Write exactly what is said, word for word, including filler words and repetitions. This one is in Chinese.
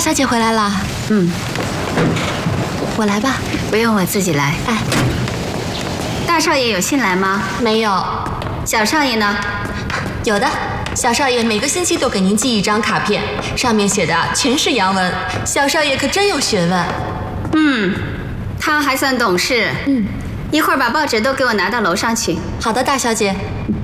小姐回来了。 嗯， 我来吧。 不用，我自己来。 哎， 大少爷有信来吗？ 没有。 小少爷呢？ 有的。小少爷每个星期都给您寄一张卡片，上面写的全是洋文。小少爷可真有学问。 嗯，他还算懂事。 嗯， 一会儿把报纸都给我拿到楼上去。 好的，大小姐。